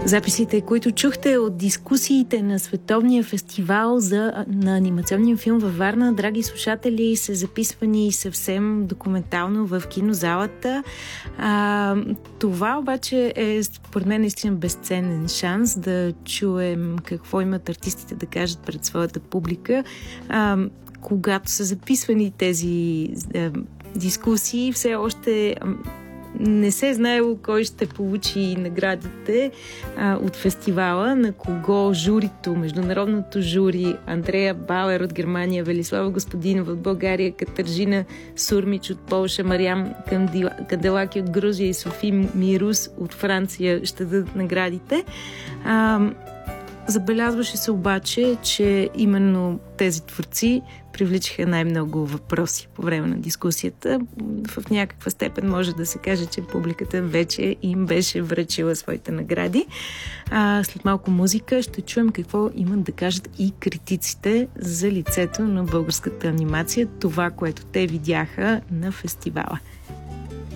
Записите, които чухте от дискусиите на Световния фестивал на анимационния филм във Варна, драги слушатели, са записвани съвсем документално в кинозалата. Това обаче е, според мен, наистина безценен шанс да чуем какво имат артистите да кажат пред своята публика. Когато са записвани тези дискусии, все още не се знаело кой ще получи наградите от фестивала, на кого журито, международното жури, Андрея Бауер от Германия, Велислава Господинова от България, Катържина Сурмич от Полша, Мариам Канделаки от Грузия и Софи Мирус от Франция ще дадат наградите. Забелязваше се обаче, че именно тези творци привличаха най-много въпроси по време на дискусията. В някаква степен може да се каже, че публиката вече им беше връчила своите награди. След малко музика ще чуем какво имат да кажат и критиците за лицето на българската анимация, това, което те видяха на фестивала.